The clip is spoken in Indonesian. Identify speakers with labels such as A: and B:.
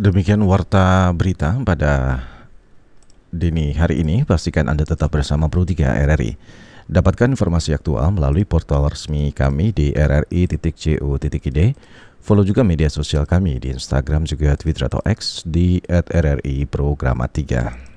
A: demikian warta berita pada dini hari ini. Pastikan Anda tetap bersama Pro3 RRI. Dapatkan informasi aktual melalui portal resmi kami di rri.co.id. Follow juga media sosial kami di Instagram juga Twitter atau X di @RRI Programa 3.